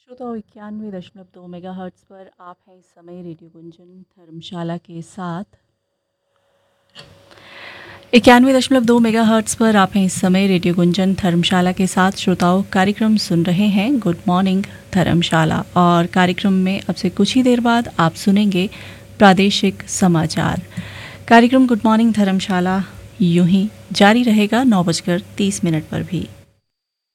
श्रोताओ 91.2 megahertz पर आप हैं इस समय रेडियो गुंजन धर्मशाला के साथ। 91.2 मेगाहर्ट्ज़ पर आप हैं इस समय रेडियो गुंजन धर्मशाला के साथ। श्रोताओं, कार्यक्रम सुन रहे हैं गुड मॉर्निंग धर्मशाला, और कार्यक्रम में अब से कुछ ही देर बाद आप सुनेंगे प्रादेशिक समाचार। कार्यक्रम गुड मॉर्निंग धर्मशाला यूं ही जारी रहेगा 9:30 पर भी।